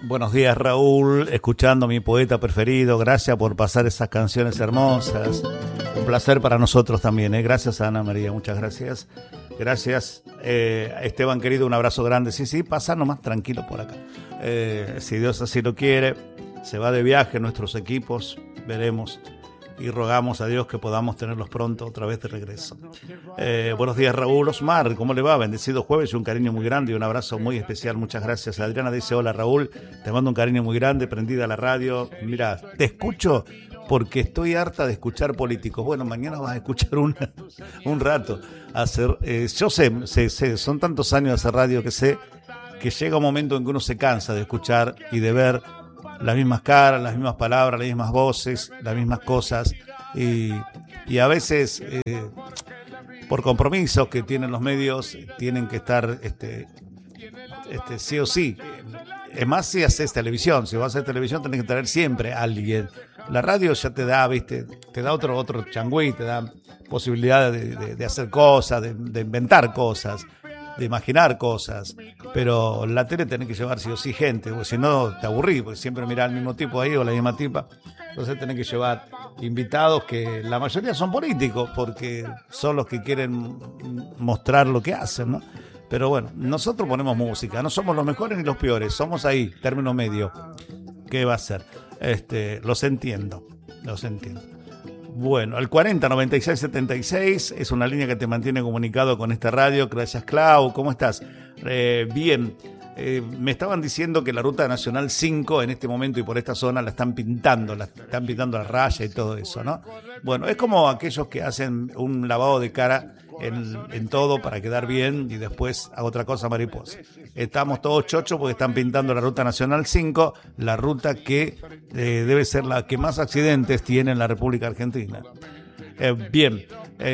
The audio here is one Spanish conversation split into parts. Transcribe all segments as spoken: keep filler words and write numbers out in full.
Buenos días, Raúl, escuchando a mi poeta preferido. Gracias por pasar esas canciones hermosas. Un placer para nosotros también, ¿eh? Gracias a Ana María, muchas gracias. Gracias, eh, Esteban querido, un abrazo grande. Sí, sí, pasa nomás tranquilo por acá. Eh, si Dios así lo quiere, se va de viaje nuestros equipos, veremos. Y rogamos a Dios que podamos tenerlos pronto otra vez de regreso. Eh, buenos días, Raúl. Osmar, ¿cómo le va? Bendecido jueves y un cariño muy grande y un abrazo muy especial. Muchas gracias. Adriana dice, hola, Raúl, te mando un cariño muy grande, prendida a la radio. Mira, te escucho porque estoy harta de escuchar políticos. Bueno, mañana vas a escuchar una, un rato. Hacer, eh, yo sé, sé, sé, son tantos años de hacer radio que sé que llega un momento en que uno se cansa de escuchar y de ver las mismas caras, las mismas palabras, las mismas voces, las mismas cosas y, y a veces eh, por compromisos que tienen los medios tienen que estar este, este, sí o sí. Es más si haces televisión, si vas a hacer televisión tenés que tener siempre a alguien. La radio ya te da, viste, te da otro, otro changüí, te da posibilidad de, de, de hacer cosas, de, de inventar cosas, de imaginar cosas, pero la tele tenés que llevar sí o sí gente, porque si no te aburrís, porque siempre mirás al mismo tipo ahí o la misma tipa. Entonces tenés que llevar invitados que la mayoría son políticos, porque son los que quieren mostrar lo que hacen, ¿no? Pero bueno, nosotros ponemos música, no somos los mejores ni los peores, somos ahí, término medio. ¿Qué va a ser? Este, los entiendo, los entiendo. Bueno, el cuarenta noventa y seis setenta y seis es una línea que te mantiene comunicado con esta radio. Gracias, Clau. ¿Cómo estás? Eh, bien, eh, me estaban diciendo que la Ruta Nacional cinco en este momento y por esta zona la están pintando, la están pintando la raya y todo eso, ¿no? Bueno, es como aquellos que hacen un lavado de cara en, en todo para quedar bien y después a otra cosa mariposa. Estamos todos chochos porque están pintando la Ruta Nacional cinco, la ruta que eh, debe ser la que más accidentes tiene en la República Argentina. Eh, bien,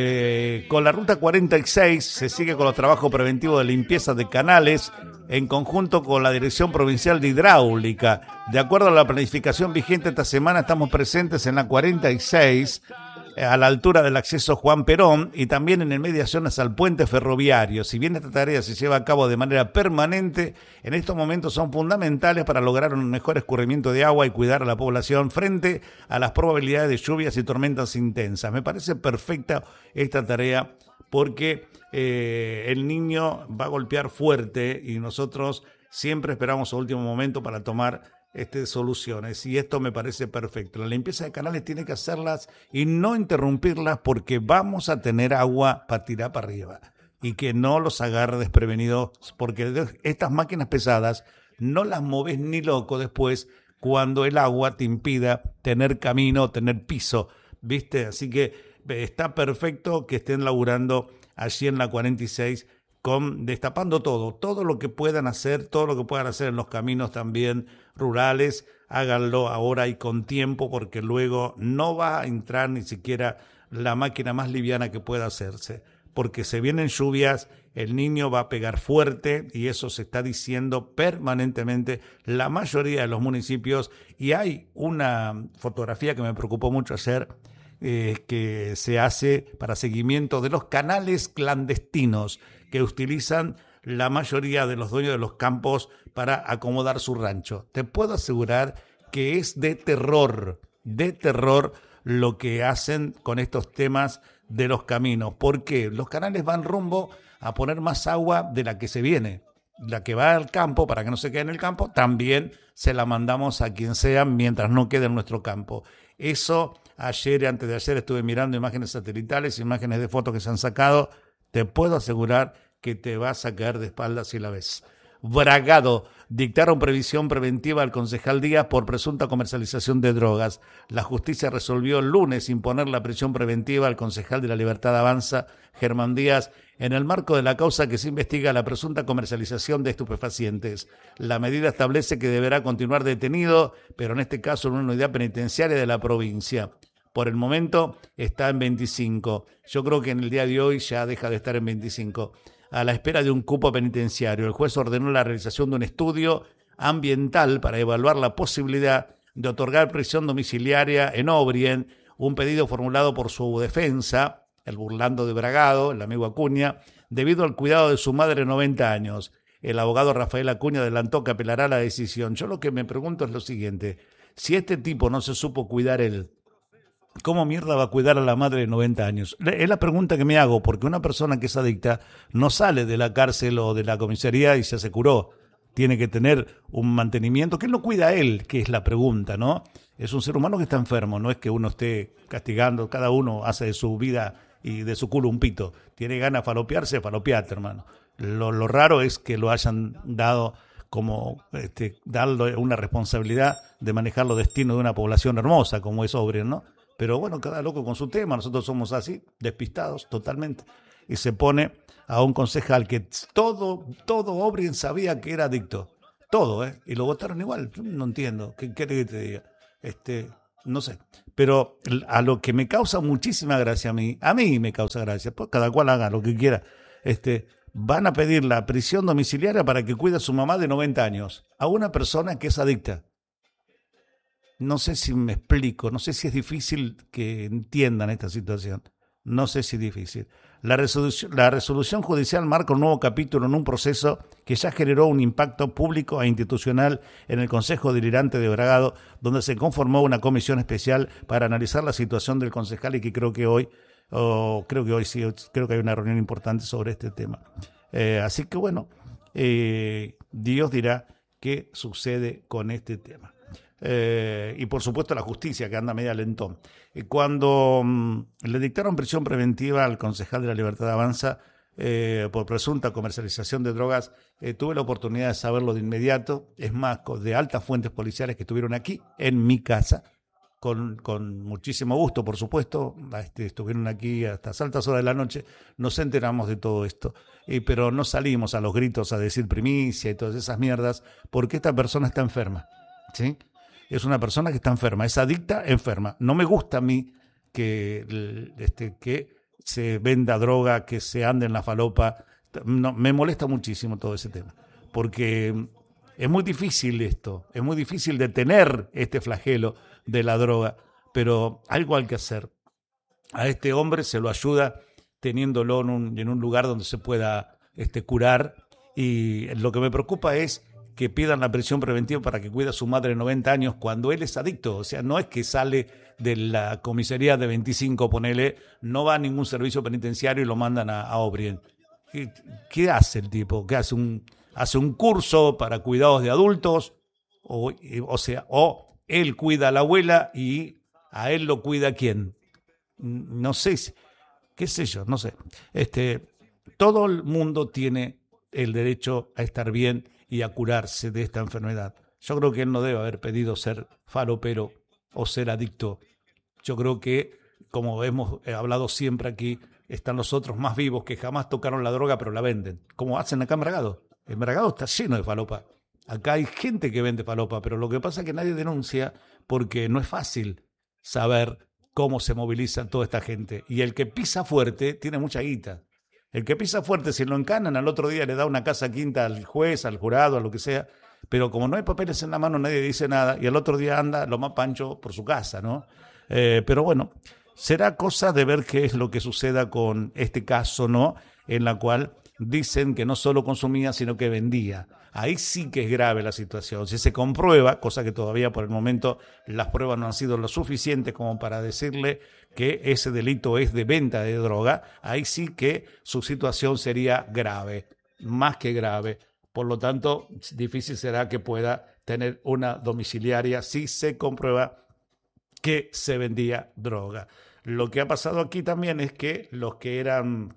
eh, con la Ruta cuarenta y seis se sigue con los trabajos preventivos de limpieza de canales en conjunto con la Dirección Provincial de Hidráulica. De acuerdo a la planificación vigente esta semana estamos presentes en la cuarenta y seis, a la altura del acceso Juan Perón y también en inmediaciones al puente ferroviario. Si bien esta tarea se lleva a cabo de manera permanente, en estos momentos son fundamentales para lograr un mejor escurrimiento de agua y cuidar a la población frente a las probabilidades de lluvias y tormentas intensas. Me parece perfecta esta tarea porque eh, el niño va a golpear fuerte y nosotros siempre esperamos al último momento para tomar Este, soluciones y esto me parece perfecto. La limpieza de canales tiene que hacerlas y no interrumpirlas porque vamos a tener agua para tirar para arriba y que no los agarre desprevenidos porque estas máquinas pesadas no las moves ni loco después cuando el agua te impida tener camino, tener piso, ¿viste? Así que está perfecto que estén laburando allí en la cuarenta y seis con destapando todo, todo lo que puedan hacer, todo lo que puedan hacer en los caminos también rurales, háganlo ahora y con tiempo porque luego no va a entrar ni siquiera la máquina más liviana que pueda hacerse, porque se vienen lluvias, el niño va a pegar fuerte y eso se está diciendo permanentemente la mayoría de los municipios y hay una fotografía que me preocupó mucho hacer eh, que se hace para seguimiento de los canales clandestinos que utilizan la mayoría de los dueños de los campos para acomodar su rancho. Te puedo asegurar que es de terror, de terror lo que hacen con estos temas de los caminos. ¿Por qué? Los canales van rumbo a poner más agua de la que se viene. La que va al campo, para que no se quede en el campo, también se la mandamos a quien sea mientras no quede en nuestro campo. Eso, ayer y antes de ayer estuve mirando imágenes satelitales, imágenes de fotos que se han sacado. Te puedo asegurar que te vas a caer de espaldas si la ves. Bragado, dictaron previsión preventiva al concejal Díaz por presunta comercialización de drogas. La justicia resolvió el lunes imponer la prisión preventiva al concejal de La Libertad Avanza, Germán Díaz, en el marco de la causa que se investiga la presunta comercialización de estupefacientes. La medida establece que deberá continuar detenido, pero en este caso en una unidad penitenciaria de la provincia. Por el momento está en veinticinco. Yo creo que en el día de hoy ya deja de estar en veinticinco. A la espera de un cupo penitenciario, el juez ordenó la realización de un estudio ambiental para evaluar la posibilidad de otorgar prisión domiciliaria en Obrien, un pedido formulado por su defensa, el burlando de Bragado, el amigo Acuña, debido al cuidado de su madre de noventa años. el abogado Rafael Acuña adelantó que apelará a la decisión. Yo lo que me pregunto es lo siguiente, si este tipo no se supo cuidar él, ¿cómo mierda va a cuidar a la madre de noventa años? Es la pregunta que me hago, porque una persona que es adicta no sale de la cárcel o de la comisaría y ya se curó. Tiene que tener un mantenimiento. ¿Quién lo cuida a él? Que es la pregunta, ¿no? Es un ser humano que está enfermo, no es que uno esté castigando, cada uno hace de su vida y de su culo un pito. Tiene ganas de falopearse, falopeate, hermano. Lo, lo raro es que lo hayan dado como este, darle una responsabilidad de manejar los destinos de una población hermosa como es Obrien, ¿no? Pero bueno, cada loco con su tema, nosotros somos así, despistados totalmente. Y se pone a un concejal que todo, todo Obrien sabía que era adicto. Todo, ¿eh? Y lo votaron igual. Yo no entiendo. ¿Qué querés que te diga? Este, no sé. Pero a lo que me causa muchísima gracia a mí, a mí me causa gracia, pues cada cual haga lo que quiera. Este, van a pedir la prisión domiciliaria para que cuide a su mamá de noventa años, a una persona que es adicta. No sé si me explico, no sé si es difícil que entiendan esta situación. No sé si es difícil. La resolución, la resolución judicial marca un nuevo capítulo en un proceso que ya generó un impacto público e institucional en el Consejo Deliberante de Bragado, donde se conformó una comisión especial para analizar la situación del concejal y que creo que hoy, oh, creo que hoy sí, creo que hay una reunión importante sobre este tema. Eh, así que bueno, eh, Dios dirá qué sucede con este tema. Eh, y por supuesto la justicia que anda media lentón. Eh, cuando mm, le dictaron prisión preventiva al concejal de la Libertad Avanza eh, por presunta comercialización de drogas, eh, tuve la oportunidad de saberlo de inmediato, es más, de altas fuentes policiales que estuvieron aquí en mi casa, con, con muchísimo gusto, por supuesto, este, estuvieron aquí hasta altas horas de la noche, nos enteramos de todo esto, eh, pero no salimos a los gritos a decir primicia y todas esas mierdas, porque esta persona está enferma, ¿sí? Es una persona que está enferma, es adicta, enferma. No me gusta a mí que, este, que se venda droga, que se ande en la falopa. No, me molesta muchísimo todo ese tema, porque es muy difícil esto, es muy difícil detener este flagelo de la droga, pero algo hay que hacer. A este hombre se lo ayuda teniéndolo en un, en un lugar donde se pueda este, curar, y lo que me preocupa es que pidan la prisión preventiva para que cuide a su madre de noventa años cuando él es adicto. O sea, no es que sale de la comisaría de veinticinco, ponele, no va a ningún servicio penitenciario y lo mandan a, a Obrien. ¿Qué, ¿Qué hace el tipo? ¿Qué hace? Un, ¿Hace un curso para cuidados de adultos? O, o sea, o él cuida a la abuela y a él lo cuida ¿quién? No sé, qué sé yo, no sé. Este, todo el mundo tiene el derecho a estar bien y a curarse de esta enfermedad. Yo creo que él no debe haber pedido ser falopero o ser adicto. Yo creo que, como hemos hablado siempre aquí, están los otros más vivos que jamás tocaron la droga pero la venden, como hacen acá en Bragado. En Bragado está lleno de falopa. Acá hay gente que vende falopa, pero lo que pasa es que nadie denuncia porque no es fácil saber cómo se moviliza toda esta gente. Y el que pisa fuerte tiene mucha guita. El que pisa fuerte, si lo encanan, al otro día le da una casa quinta al juez, al jurado, a lo que sea, pero como no hay papeles en la mano, nadie dice nada, y al otro día anda lo más pancho por su casa, ¿no? Eh, pero bueno, será cosa de ver qué es lo que suceda con este caso, ¿no? En la cual dicen que no solo consumía, sino que vendía. Ahí sí que es grave la situación. Si se comprueba, cosa que todavía por el momento las pruebas no han sido lo suficientes como para decirle que ese delito es de venta de droga, ahí sí que su situación sería grave, más que grave. Por lo tanto, difícil será que pueda tener una domiciliaria si se comprueba que se vendía droga. Lo que ha pasado aquí también es que los que eran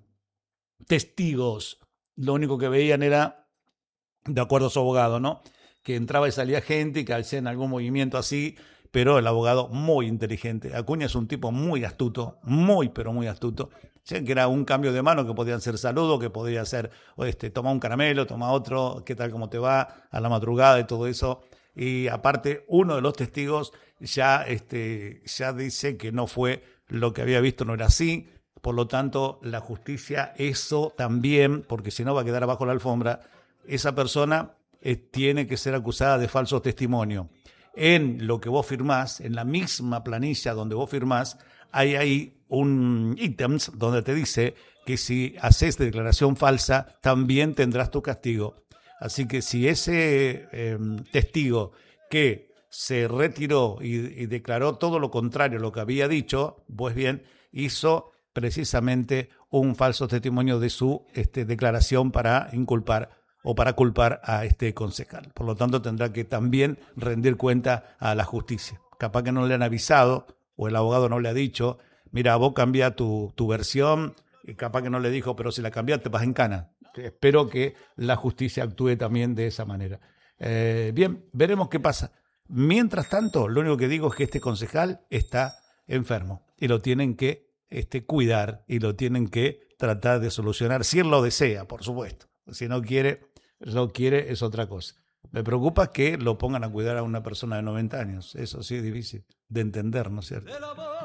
testigos, lo único que veían era, de acuerdo a su abogado, ¿no?, que entraba y salía gente y que hacían algún movimiento así, pero el abogado muy inteligente. Acuña es un tipo muy astuto, muy pero muy astuto. ¿Sí? Que era un cambio de mano, que podían ser saludos, que podía ser, este, toma un caramelo, toma otro, qué tal, cómo te va, a la madrugada y todo eso. Y aparte, uno de los testigos ya, este, ya dice que no fue lo que había visto, no era así. Por lo tanto, la justicia, eso también, porque si no va a quedar abajo la alfombra, esa persona eh, tiene que ser acusada de falso testimonio. En lo que vos firmás, en la misma planilla donde vos firmás, hay ahí un ítems donde te dice que si haces declaración falsa, también tendrás tu castigo. Así que si ese eh, testigo que se retiró y, y declaró todo lo contrario a lo que había dicho, pues bien, hizo precisamente un falso testimonio de su este, declaración para inculpar o para culpar a este concejal. Por lo tanto, tendrá que también rendir cuenta a la justicia. Capaz que no le han avisado o el abogado no le ha dicho, mira, vos cambia tu, tu versión, y capaz que no le dijo, pero si la cambiaste vas en cana. Espero que la justicia actúe también de esa manera. Eh, bien, veremos qué pasa. Mientras tanto, lo único que digo es que este concejal está enfermo y lo tienen que este, cuidar y lo tienen que tratar de solucionar, si él lo desea, por supuesto. Si no quiere, lo quiere es otra cosa. Me preocupa que lo pongan a cuidar a una persona de noventa años. Eso sí es difícil de entender, ¿no es cierto?